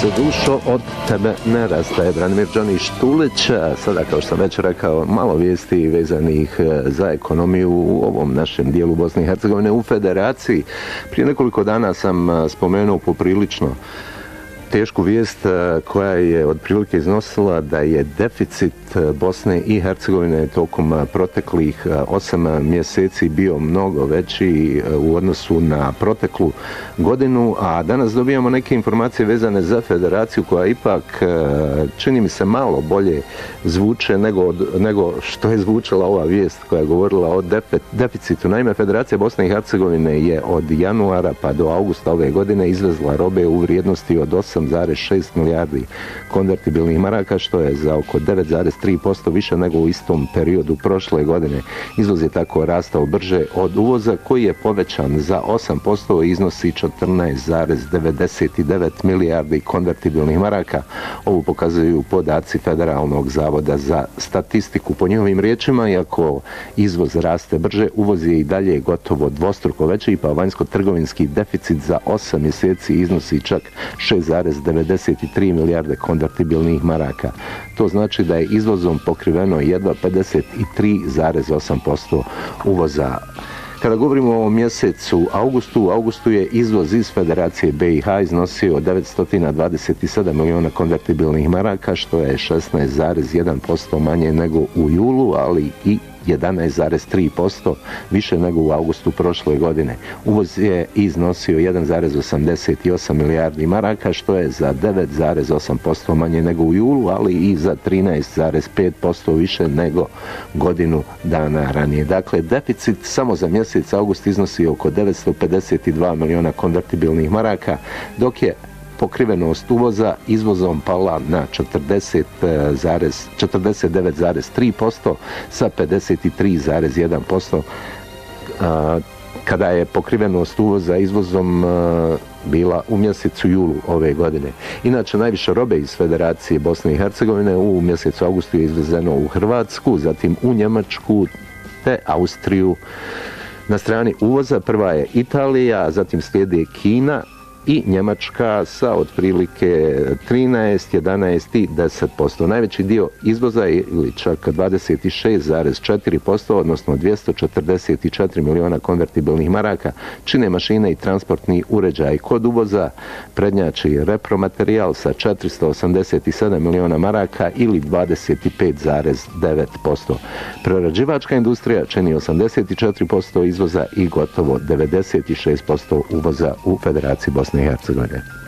se dušo, od tebe ne rastaje. Branimir Johnny Štulić, sada kao što sam već rekao, malo vijesti vezanih za ekonomiju u ovom našem dijelu Bosne i Hercegovine u federaciji. Prije nekoliko dana sam spomenuo poprilično tešku vijest koja je otprilike iznosila da je deficit Bosne i Hercegovine tokom proteklih 8 mjeseci bio mnogo veći u odnosu na proteklu godinu, a danas dobijamo neke informacije vezane za federaciju koja ipak, čini mi se, malo bolje zvuče nego što je zvučala ova vijest koja je govorila o deficitu. Naime, Federacija Bosne i Hercegovine je od januara pa do augusta ove godine izvezla robe u vrijednosti od 8,6 milijardi konvertibilnih maraka, što je za oko 9,3% više nego u istom periodu prošle godine. Izvoz je tako rastao brže od uvoza, koji je povećan za 8% i iznosi 14,99 milijardi konvertibilnih maraka. Ovo pokazuju podaci Federalnog zavoda za statistiku. Po njihovim riječima, iako izvoz raste brže, uvoz je i dalje gotovo dvostruko veći, pa vanjsko-trgovinski deficit za 8 mjeseci iznosi čak 6,93 milijarde konvertibilnih maraka. To znači da je izvozom pokriveno jedva 53,8% uvoza. Kada govorimo o mjesecu augustu je izvoz iz Federacije BiH iznosio 927 miliona konvertibilnih maraka, što je 16,1% manje nego u julu, ali i 11,3% više nego u augustu prošle godine. Uvoz je iznosio 1,88 milijardi maraka, što je za 9,8% manje nego u julu, ali i za 13,5% više nego godinu dana ranije. Dakle, deficit samo za mjesec august iznosi oko 952 miliona konvertibilnih maraka, dok je pokrivenost uvoza izvozom pala na 49,3% sa 53,1%, kada je pokrivenost uvoza izvozom bila u mjesecu julu ove godine. Inače, najviše robe iz Federacije Bosne i Hercegovine u mjesecu augustu je izvezeno u Hrvatsku, zatim u Njemačku te Austriju. Na strani uvoza prva je Italija, zatim slijede Kina i Njemačka sa otprilike 13, 11 i 10%. Najveći dio izvoza ili čak 26,4%, odnosno 244 miliona konvertibilnih maraka, čine mašine i transportni uređaj. Kod uvoza prednjači repromaterijal sa 487 miliona maraka ili 25,9%. Prerađivačka industrija čini 84% izvoza i gotovo 96% uvoza u Federaciji Bosne i Hercegovine.